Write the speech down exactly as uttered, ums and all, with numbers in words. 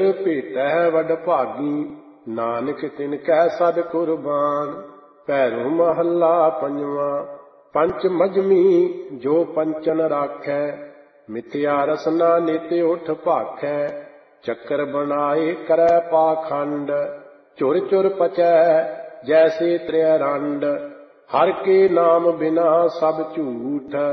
ਭੇਟੈ ਵਡ ਭਾਗੀ, ਨਾਨਕ ਤਿਨ ਕੈ ਸਦ ਕੁਰਬਾਨ। ਭੈਰੋ ਮਹੱਲਾ ਪੰਜਵਾਂ। ਪੰਚ ਮਜਮੀ ਜੋ ਪੰਚਨ ਰਾਖੈ, ਮਿਥਿਆ ਰਸਨਾ ਨਿਤ ਉਠ ਭਾਖੈ। ਚੱਕਰ ਬਣਾਏ ਕਰੈ ਪਾਖੰਡ, ਚੁਰ ਚੁਰ ਪਚੈ ਜੈਸੇ ਤ੍ਰੈ ਰੰਡ। ਹਰ ਕੇ ਨਾਮ ਬਿਨਾ ਸਭ ਝੂਠ,